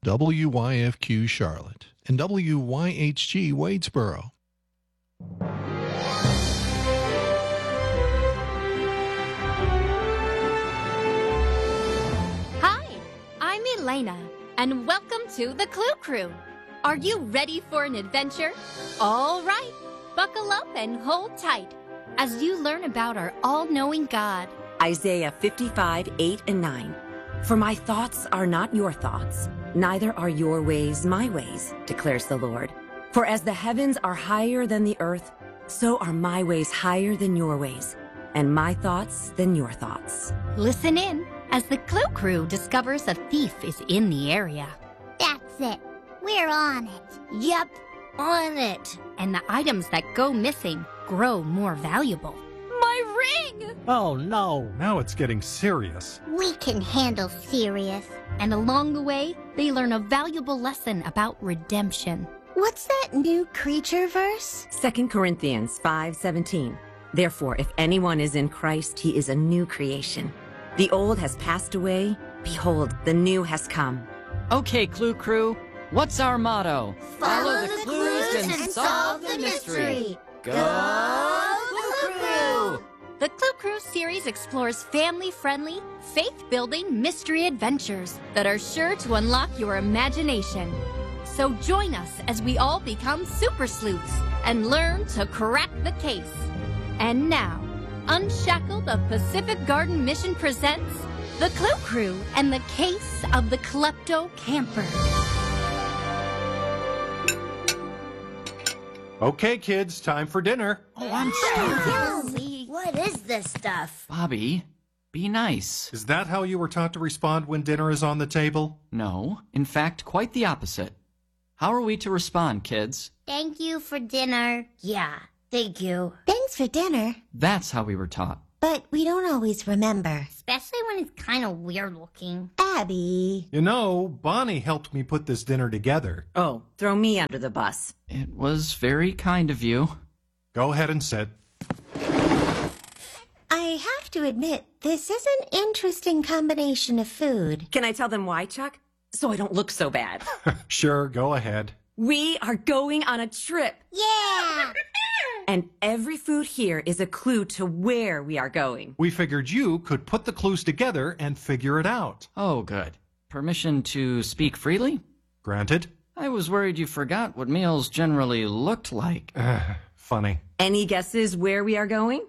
WYFQ Charlotte, and WYHG Wadesboro. Hi, I'm Elena, and welcome to the Clue Crew. Are you ready for an adventure? All right, buckle up and hold tight as you learn about our all-knowing God. Isaiah 55, 8 and 9. For my thoughts are not your thoughts, neither are your ways my ways, declares the Lord. For as the heavens are higher than the earth, so are my ways higher than your ways, and my thoughts than your thoughts. Listen in as the Clue Crew discovers a thief is in the area. That's it. We're on it. Yep, on it. And the items that go missing grow more valuable. My ring! Oh no, now it's getting serious. We can handle serious. And along the way, they learn a valuable lesson about redemption. What's that new creature verse? 2 Corinthians 5:17. Therefore, if anyone is in Christ, he is a new creation. The old has passed away. Behold, the new has come. Okay, Clue Crew, what's our motto? Follow the clues and solve the mystery. Go Clue Crew! The Clue Crew series explores family-friendly, faith-building mystery adventures that are sure to unlock your imagination. So join us as we all become super sleuths and learn to crack the case. And now, Unshackled of Pacific Garden Mission presents The Clue Crew and the Case of the Klepto Camper. Okay, kids, time for dinner. Oh, I'm starving. What is this stuff? Bobby, be nice. Is that how you were taught to respond when dinner is on the table? No, in fact, quite the opposite. How are we to respond, kids? Thank you for dinner. Yeah, thank you. Thanks for dinner. That's how we were taught. But we don't always remember. Especially when it's kind of weird looking. Abby. You know, Bonnie helped me put this dinner together. Oh, throw me under the bus. It was very kind of you. Go ahead and sit. I have to admit, this is an interesting combination of food. Can I tell them why, Chuck? So I don't look so bad. Sure, go ahead. We are going on a trip. Yeah! And every food here is a clue to where we are going. We figured you could put the clues together and figure it out. Oh, good. Permission to speak freely? Granted. I was worried you forgot what meals generally looked like. Funny. Any guesses where we are going?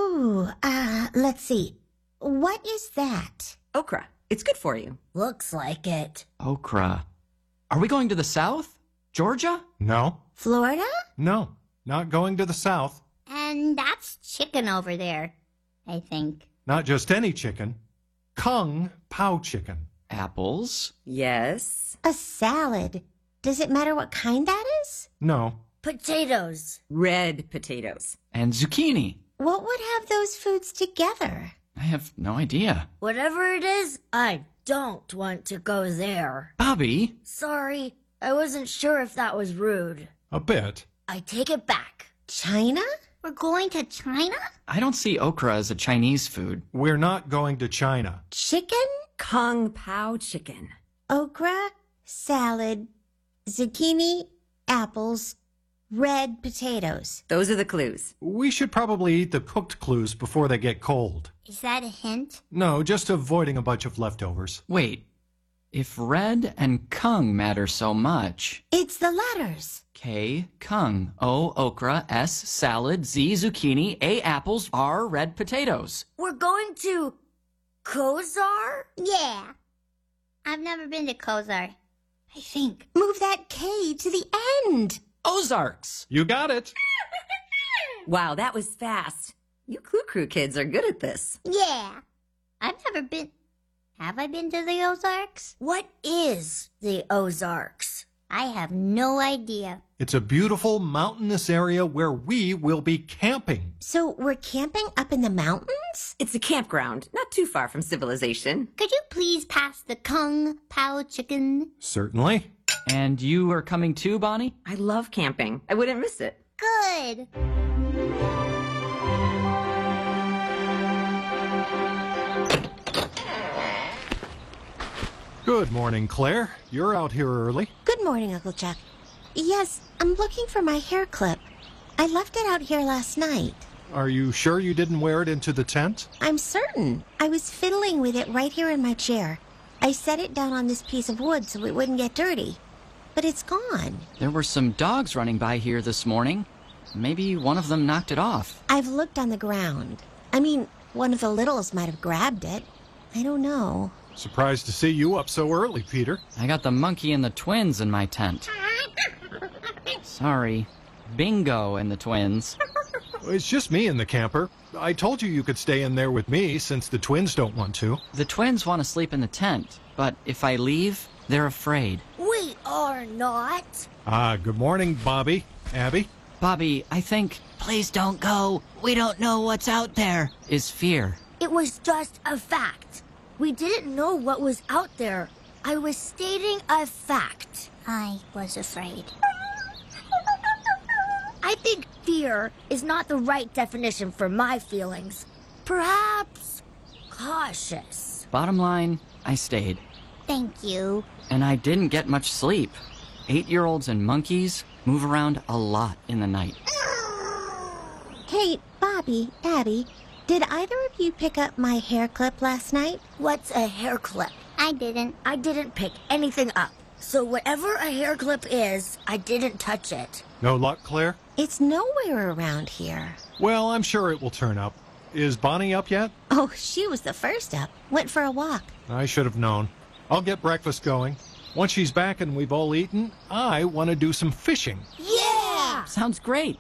Let's see. What is that? Okra. It's good for you. Looks like it. Okra. Are we going to the south? Georgia? No? Florida? No. Not going to the south. And that's chicken over there, I think. Not just any chicken. Kung Pao chicken. Apples? Yes. A salad. Does it matter what kind that is? No. Potatoes. Red potatoes. And zucchini? What would have those foods together? I have no idea. Whatever it is, I don't want to go there. Bobby? Sorry, I wasn't sure if that was rude. A bit. I take it back. China? We're going to China? I don't see okra as a Chinese food. We're not going to China. Chicken? Kung Pao chicken. Okra, salad, zucchini, apples, red potatoes. Those are the clues. We should probably eat the cooked clues before they get cold. Is that a hint? No, just avoiding a bunch of leftovers. Wait. If red and kung matter so much... It's the letters. K, kung. O, okra. S, salad. Z, zucchini. A, apples. R, red potatoes. We're going to Kozar? Yeah. I've never been to Kozar. I think. Move that K to the end. Ozarks! You got it. Wow, that was fast. You Clue Crew kids are good at this. Yeah. I've never been... Have I been to the Ozarks? What is the Ozarks? I have no idea. It's a beautiful mountainous area where we will be camping. So we're camping up in the mountains? It's a campground, not too far from civilization. Could you please pass the Kung Pao chicken? Certainly. And you are coming too, Bonnie? I love camping. I wouldn't miss it. Good. Good morning, Claire. You're out here early. Good morning, Uncle Chuck. Yes, I'm looking for my hair clip. I left it out here last night. Are you sure you didn't wear it into the tent? I'm certain. I was fiddling with it right here in my chair. I set it down on this piece of wood so it wouldn't get dirty. But it's gone. There were some dogs running by here this morning. Maybe one of them knocked it off. I've looked on the ground. I mean, one of the littles might have grabbed it. I don't know. Surprised to see you up so early, Peter. I got the monkey and the twins in my tent. Sorry. Bingo and the twins. It's just me in the camper. I told you could stay in there with me since the twins don't want to. The twins want to sleep in the tent, but if I leave, they're afraid. We are not. Good morning, Bobby. Abby? Bobby, I think, please don't go. We don't know what's out there, is fear. It was just a fact. We didn't know what was out there. I was stating a fact. I was afraid. I think fear is not the right definition for my feelings. Perhaps cautious. Bottom line, I stayed. Thank you. And I didn't get much sleep. 8-year-olds and monkeys move around a lot in the night. Hey, Bobby, Abby, did either of you pick up my hair clip last night? What's a hair clip? I didn't. I didn't pick anything up. So whatever a hair clip is, I didn't touch it. No luck, Claire? It's nowhere around here. Well, I'm sure it will turn up. Is Bonnie up yet? Oh, she was the first up. Went for a walk. I should have known. I'll get breakfast going. Once she's back and we've all eaten, I want to do some fishing. Yeah! Sounds great.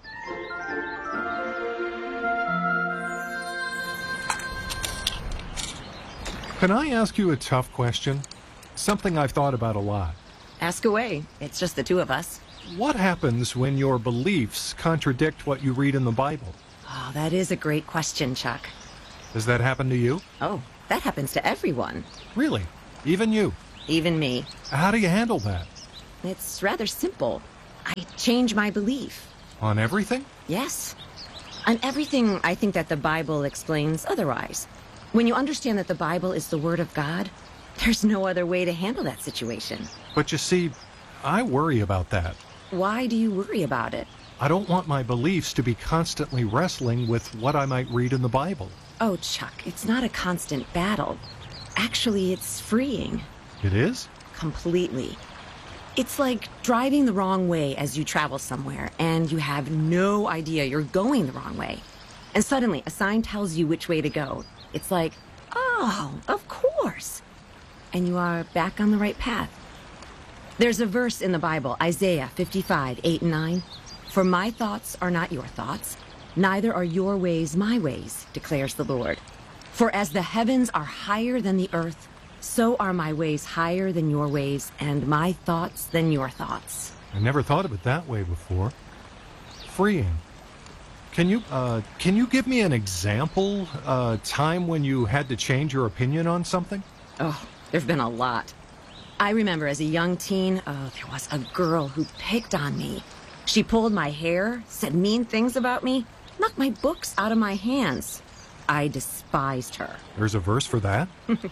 Can I ask you a tough question? Something I've thought about a lot. Ask away. It's just the two of us. What happens when your beliefs contradict what you read in the Bible? Oh, that is a great question, Chuck. Does that happen to you? Oh, that happens to everyone. Really? Even you? Even me. How do you handle that? It's rather simple. I change my belief. On everything? Yes. On everything, I think that the Bible explains otherwise. When you understand that the Bible is the Word of God, there's no other way to handle that situation. But you see, I worry about that. Why do you worry about it? I don't want my beliefs to be constantly wrestling with what I might read in the Bible. Oh, Chuck, it's not a constant battle. Actually, it's freeing. It is? Completely. It's like driving the wrong way as you travel somewhere, and you have no idea you're going the wrong way. And suddenly, a sign tells you which way to go. It's like, oh, of course. And you are back on the right path. There's a verse in the Bible, Isaiah 55:8-9. For my thoughts are not your thoughts, neither are your ways my ways, declares the Lord. For as the heavens are higher than the earth, so are my ways higher than your ways, and my thoughts than your thoughts. I never thought of it that way before. Freeing. Can you give me an example, time when you had to change your opinion on something? Oh, there've been a lot. I remember as a young teen, there was a girl who picked on me. She pulled my hair, said mean things about me, knocked my books out of my hands. I despised her. There's a verse for that?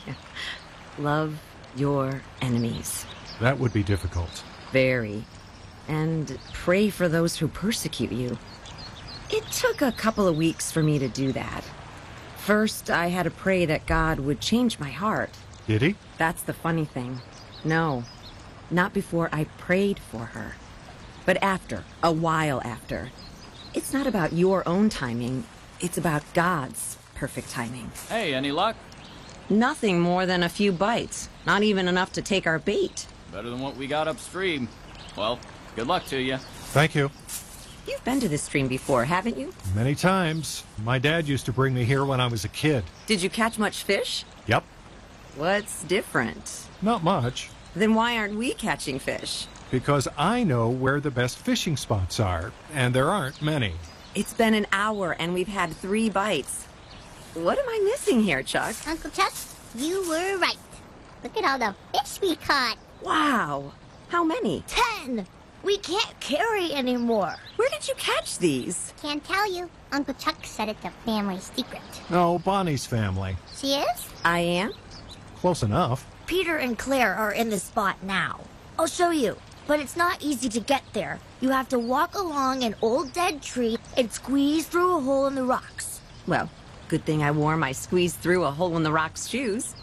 Love your enemies. That would be difficult. Very. And pray for those who persecute you. It took a couple of weeks for me to do that. First, I had to pray that God would change my heart. Did he? That's the funny thing. No, not before I prayed for her. But after, a while after. It's not about your own timing. It's about God's perfect timing. Hey, any luck? Nothing more than a few bites. Not even enough to take our bait. Better than what we got upstream. Well, good luck to you. Thank you. You've been to this stream before, haven't you? Many times. My dad used to bring me here when I was a kid. Did you catch much fish? Yep. What's different? Not much. Then why aren't we catching fish? Because I know where the best fishing spots are, and there aren't many. It's been an hour and we've had 3 bites. What am I missing here, Chuck? Uncle Chuck, you were right. Look at all the fish we caught. Wow. How many? 10! We can't carry anymore. Where did you catch these? Can't tell you. Uncle Chuck said it's a family secret. Oh, Bonnie's family. She is? I am? Close enough. Peter and Claire are in the spot now. I'll show you, but it's not easy to get there. You have to walk along an old dead tree and squeeze through a hole in the rocks. Well, good thing I wore my squeeze through a hole in the rocks shoes.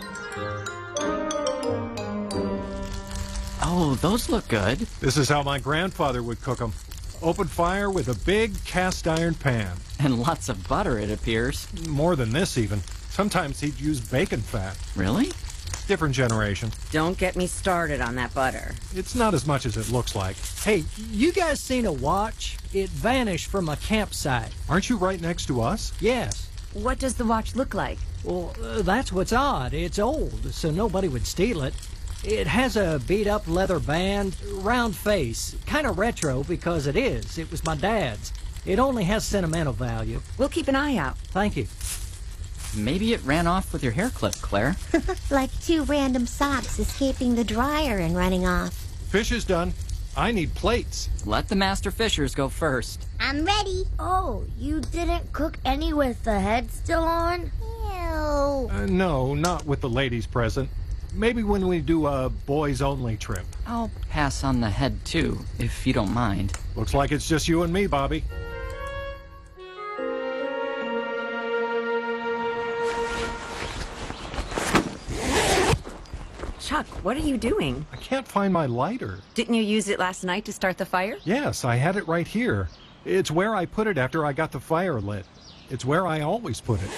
Oh, those look good. This is how my grandfather would cook them. Open fire with a big cast iron pan. And lots of butter, it appears. More than this, even. Sometimes he'd use bacon fat. Really? Different generation. Don't get me started on that butter. It's not as much as it looks like. Hey, you guys seen a watch? It vanished from a campsite. Aren't you right next to us? Yes. What does the watch look like? Well, that's what's odd. It's old, so nobody would steal it. It has a beat-up leather band, round face. Kind of retro because it is. It was my dad's. It only has sentimental value. We'll keep an eye out. Thank you. Maybe it ran off with your hair clip, Claire. Like two random socks escaping the dryer and running off. Fish is done. I need plates. Let the master fishers go first. I'm ready. Oh, you didn't cook any with the head still on? Ew. No, not with the ladies present. Maybe when we do a boys-only trip. I'll pass on the head, too, if you don't mind. Looks like it's just you and me, Bobby. Chuck, what are you doing? I can't find my lighter. Didn't you use it last night to start the fire? Yes, I had it right here. It's where I put it after I got the fire lit. It's where I always put it.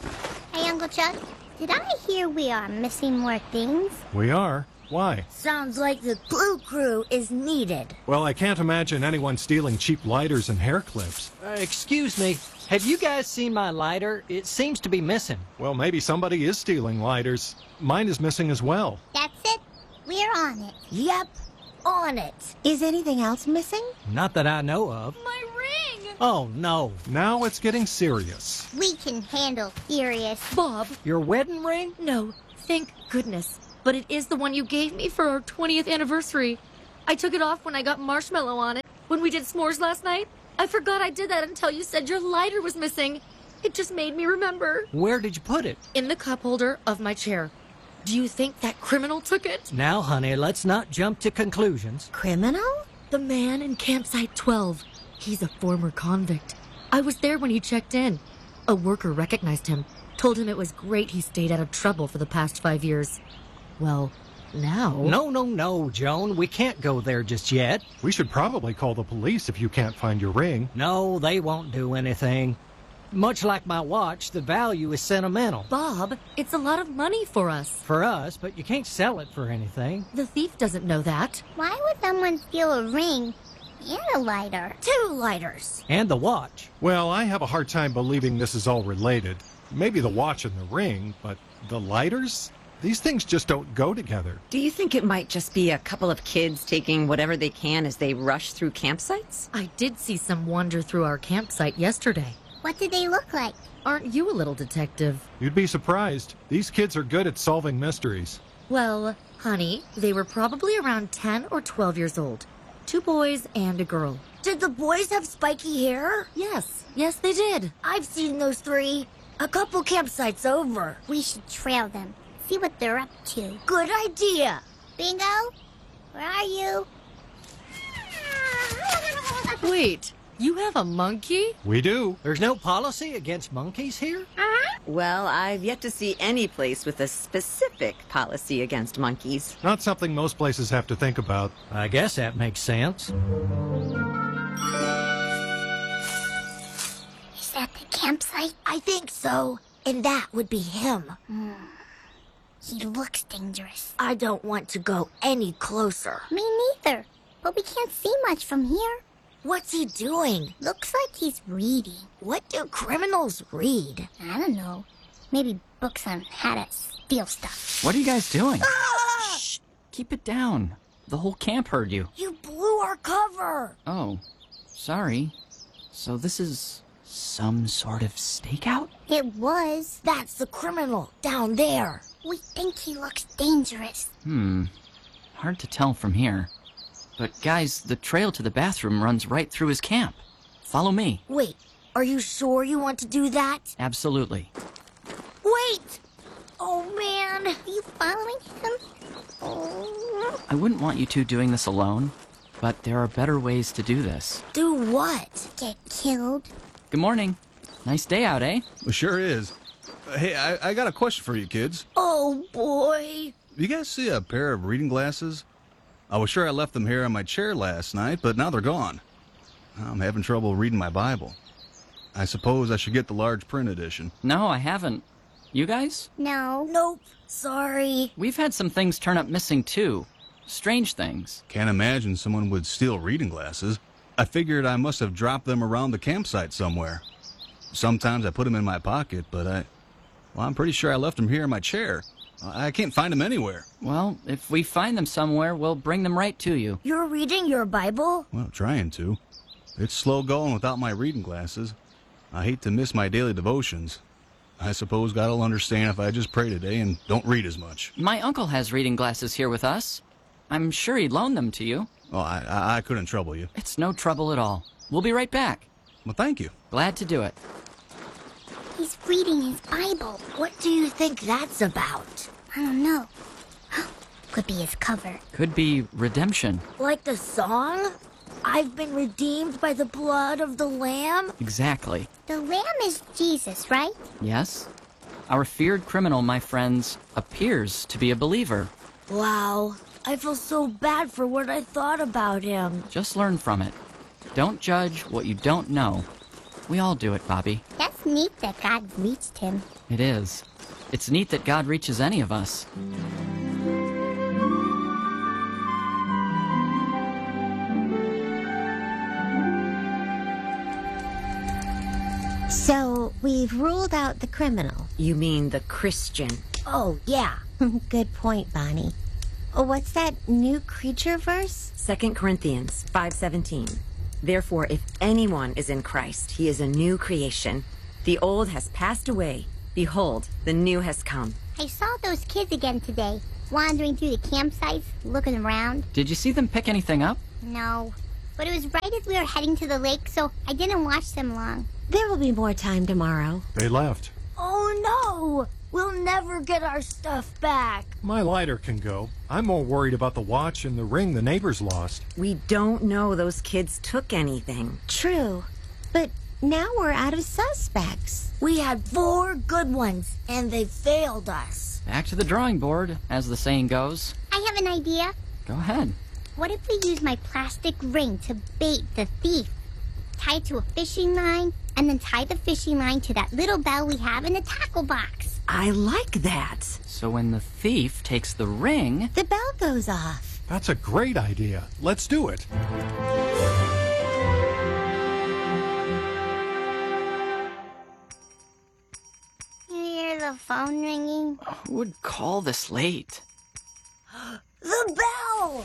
Hey, Uncle Chuck. Did I hear we are missing more things? We are. Why? Sounds like the Blue Crew is needed. Well, I can't imagine anyone stealing cheap lighters and hair clips. Excuse me. Have you guys seen my lighter? It seems to be missing. Well, maybe somebody is stealing lighters. Mine is missing as well. That's it. We're on it. Yep, on it. Is anything else missing? Not that I know of. My ring! Oh, no. Now it's getting serious. We can handle serious. Bob, Your wedding ring? no, thank goodness. But it is the one you gave me for our 20th anniversary. I took it off when I got marshmallow on it. When we did s'mores last night, I forgot I did that until you said your lighter was missing. It just made me remember. Where did you put it? In the cup holder of my chair. Do you think that criminal took it? Now, honey, let's not jump to conclusions. Criminal? The man in campsite 12. He's a former convict. I was there when he checked in. A worker recognized him, told him it was great he stayed out of trouble for the past 5 years. Well, now... No, Joan. We can't go there just yet. We should probably call the police if you can't find your ring. No, they won't do anything. Much like my watch, the value is sentimental. Bob, it's a lot of money for us. For us, but you can't sell it for anything. The thief doesn't know that. Why would someone steal a ring and a lighter? 2 lighters. And the watch. Well, I have a hard time believing this is all related. Maybe the watch and the ring, but the lighters? These things just don't go together. Do you think it might just be a couple of kids taking whatever they can as they rush through campsites? I did see some wander through our campsite yesterday. What did they look like? Aren't you a little detective? You'd be surprised. These kids are good at solving mysteries. Well, honey, they were probably around 10 or 12 years old. 2 boys and a girl. Did the boys have spiky hair? Yes, they did. I've seen those 3. A couple campsites over. We should trail them. See what they're up to. Good idea. Bingo? Where are you? Wait, you have a monkey? We do. There's no policy against monkeys here? Well, I've yet to see any place with a specific policy against monkeys. Not something most places have to think about. I guess that makes sense. Is that the campsite? I think so. And that would be him. He looks dangerous. I don't want to go any closer. Me neither. But we can't see much from here. What's he doing? Looks like he's reading. What do criminals read? I don't know. Maybe books on how to steal stuff. What are you guys doing? Ah! Shh! Keep it down. The whole camp heard you. You blew our cover. Oh, sorry. So this is some sort of stakeout? It was. That's the criminal down there. We think he looks dangerous. Hard to tell from here. But guys, the trail to the bathroom runs right through his camp. Follow me. Wait, are you sure you want to do that? Absolutely. Wait! Oh, man. Are you following him? Oh. I wouldn't want you two doing this alone, but there are better ways to do this. Do what? Get killed? Good morning. Nice day out, eh? Well, sure is. Hey, I got a question for you kids. Oh, boy. You guys see a pair of reading glasses? I was sure I left them here on my chair last night, but now they're gone. I'm having trouble reading my Bible. I suppose I should get the large print edition. No, I haven't. You guys? No. Nope. Sorry. We've had some things turn up missing too. Strange things. Can't imagine someone would steal reading glasses. I figured I must have dropped them around the campsite somewhere. Sometimes I put them in my pocket, but I'm pretty sure I left them here in my chair. I can't find them anywhere. Well, if we find them somewhere, we'll bring them right to you. You're reading your Bible? Well, trying to. It's slow going without my reading glasses. I hate to miss my daily devotions. I suppose God will understand if I just pray today and don't read as much. My uncle has reading glasses here with us. I'm sure he'd loan them to you. Oh, I couldn't trouble you. It's no trouble at all. We'll be right back. Well, thank you. Glad to do it. He's reading his Bible. What do you think that's about? I don't know. Could be his cover. Could be redemption. Like the song? I've been redeemed by the blood of the Lamb? Exactly. The lamb is Jesus, right? Yes? Our feared criminal, my friends, appears to be a believer. Wow. I feel so bad for what I thought about him. Just learn from it. Don't judge what you don't know. We all do it, Bobby. That's neat that God reached him. It is. It's neat that God reaches any of us. So, we've ruled out the criminal. You mean the Christian? Oh, yeah. Good point, Bonnie. Oh, what's that new creature verse? 2 Corinthians 5:17. Therefore, if anyone is in Christ, he is a new creation. The old has passed away. Behold, the new has come. I saw those kids again today, wandering through the campsites, looking around. Did you see them pick anything up? No, but it was right as we were heading to the lake, so I didn't watch them long. There will be more time tomorrow. They left. Oh, no. We'll never get our stuff back. My lighter can go. I'm more worried about the watch and the ring the neighbors lost. We don't know those kids took anything. True, but now we're out of suspects. We had 4 good ones, and they failed us. Back to the drawing board, as the saying goes. I have an idea. Go ahead. What if we use my plastic ring to bait the thief? Tie it to a fishing line, and then tie the fishing line to that little bell we have in the tackle box. I like that. So when the thief takes the ring... The bell goes off. That's a great idea. Let's do it. You hear the phone ringing? Who would call this late? The bell!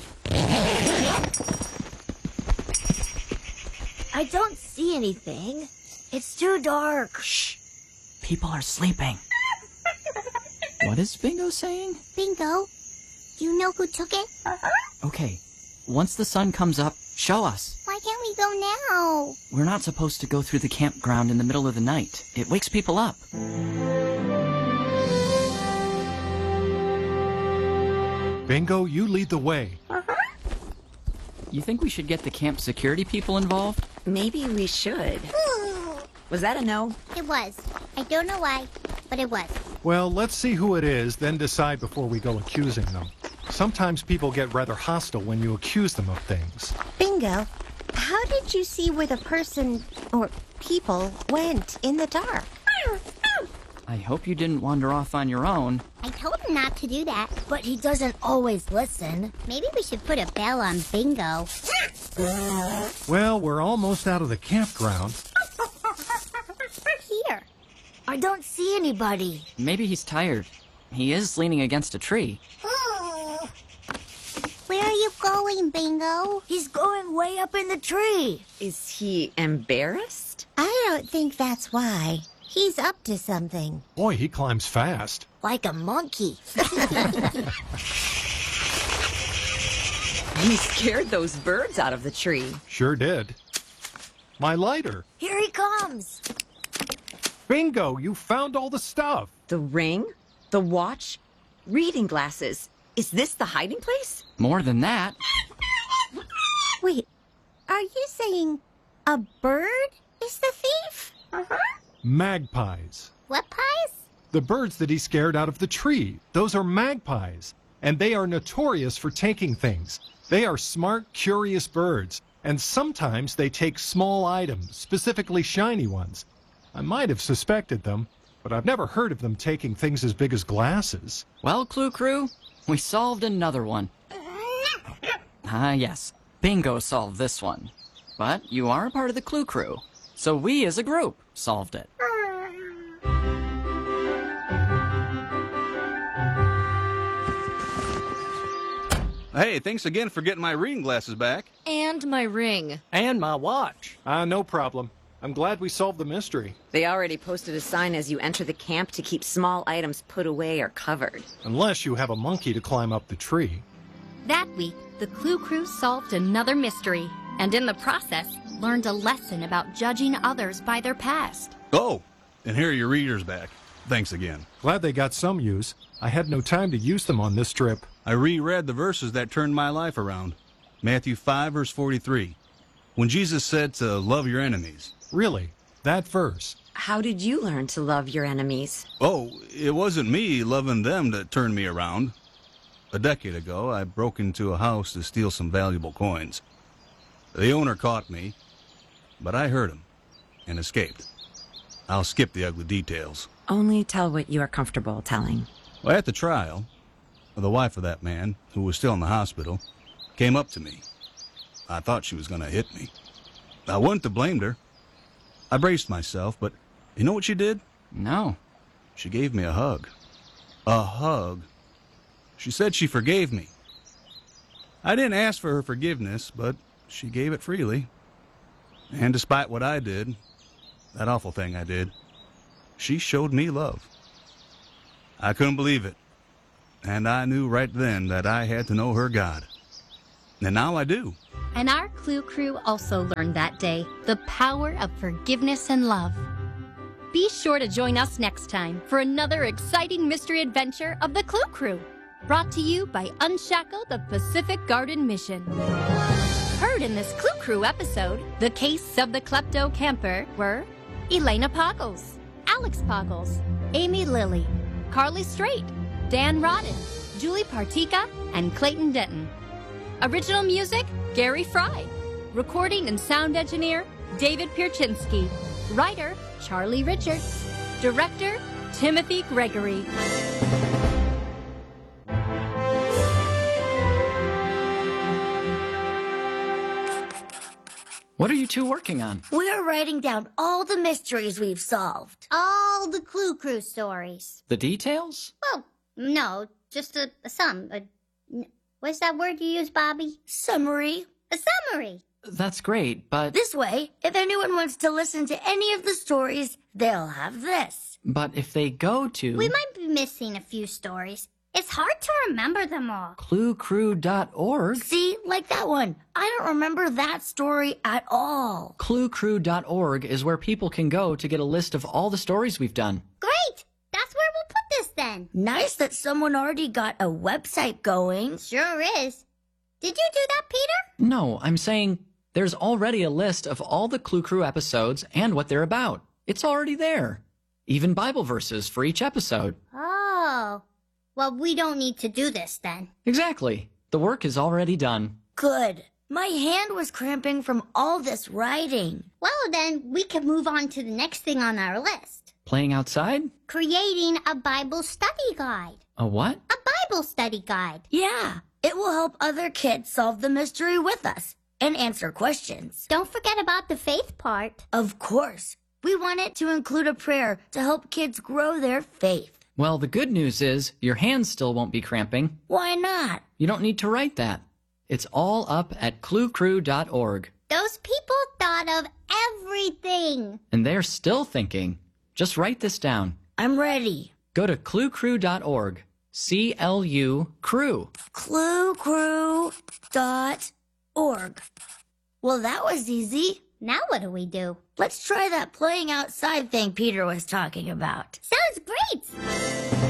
I don't see anything. It's too dark. Shh. People are sleeping. What is Bingo saying? Bingo, do you know who took it? Okay. Once the sun comes up, show us. Why can't we go now? We're not supposed to go through the campground in the middle of the night. It wakes people up. Bingo, you lead the way. You think we should get the camp security people involved? Maybe we should. Was that a no? It was. I don't know why, but it was. Well, let's see who it is, then decide before we go accusing them. Sometimes people get rather hostile when you accuse them of things. Bingo, how did you see where the person, or people, went in the dark? I hope you didn't wander off on your own. I told him not to do that. But he doesn't always listen. Maybe we should put a bell on Bingo. Well, we're almost out of the campground. Here. I don't see anybody. Maybe he's tired. He is leaning against a tree. Where are you going, Bingo? He's going way up in the tree. Is he embarrassed? I don't think that's why. He's up to something. Boy, he climbs fast. Like a monkey. He scared those birds out of the tree. Sure did. My lighter. Here he comes. Bingo, you found all the stuff. The ring? The watch? Reading glasses. Is this the hiding place? More than that. Wait, are you saying a bird is the thief? Magpies. What pies? The birds that he scared out of the tree. Those are magpies. And they are notorious for taking things. They are smart, curious birds. And sometimes they take small items, specifically shiny ones. I might have suspected them, but I've never heard of them taking things as big as glasses. Well, Clue Crew, we solved another one. Yes. Bingo solved this one. But you are a part of the Clue Crew, so we as a group solved it. Hey, thanks again for getting my reading glasses back. And my ring. And my watch. No problem. I'm glad we solved the mystery. They already posted a sign as you enter the camp to keep small items put away or covered. Unless you have a monkey to climb up the tree. That week, the Clue Crew solved another mystery, and in the process, learned a lesson about judging others by their past. Oh, and here are your readers back. Thanks again. Glad they got some use. I had no time to use them on this trip. I reread the verses that turned my life around. Matthew 5, verse 43. When Jesus said to love your enemies. Really? That verse? How did you learn to love your enemies? Oh, it wasn't me loving them that turned me around. A decade ago, I broke into a house to steal some valuable coins. The owner caught me, but I heard him and escaped. I'll skip the ugly details. Only tell what you are comfortable telling. Well, at the trial, the wife of that man, who was still in the hospital, came up to me. I thought she was going to hit me. I wouldn't have blamed her. I braced myself, but you know what she did? No. She gave me a hug. A hug. She said she forgave me. I didn't ask for her forgiveness, but she gave it freely. And despite what I did, that awful thing I did, she showed me love. I couldn't believe it. And I knew right then that I had to know her God. And now I do. And our Clue Crew also learned that day the power of forgiveness and love. Be sure to join us next time for another exciting mystery adventure of the Clue Crew, brought to you by Unshackle the Pacific Garden Mission. Heard in this Clue Crew episode, the case of the klepto camper were Elena Poggles, Alex Poggles, Amy Lilly, Carly Strait, Dan Rodden, Julie Partika, and Clayton Denton. Original music, Gary Fry. Recording and sound engineer, David Pierczynski. Writer, Charlie Richards. Director, Timothy Gregory. What are you two working on? We're writing down all the mysteries we've solved. All the Clue Crew stories. The details? Well, no, just a sum. What's that word you use, Bobby? Summary. A summary. That's great, but... This way, if anyone wants to listen to any of the stories, they'll have this. But if they go to... We might be missing a few stories. It's hard to remember them all. ClueCrew.org? See, like that one. I don't remember that story at all. ClueCrew.org is where people can go to get a list of all the stories we've done. Great! That's where we'll put this then. Nice that someone already got a website going. Sure is. Did you do that, Peter? No, I'm saying there's already a list of all the Clue Crew episodes and what they're about. It's already there. Even Bible verses for each episode. Oh. Well, we don't need to do this then. Exactly. The work is already done. Good. My hand was cramping from all this writing. Well, then we can move on to the next thing on our list. Playing outside? Creating a Bible study guide. A what? A Bible study guide. Yeah. It will help other kids solve the mystery with us and answer questions. Don't forget about the faith part. Of course. We want it to include a prayer to help kids grow their faith. Well, the good news is your hands still won't be cramping. Why not? You don't need to write that. It's all up at ClueCrew.org. Those people thought of everything. And they're still thinking. Just write this down. I'm ready. Go to ClueCrew.org. C-L-U Crew. ClueCrew.org. Well, that was easy. Now what do we do? Let's try that playing outside thing Peter was talking about. Sounds great!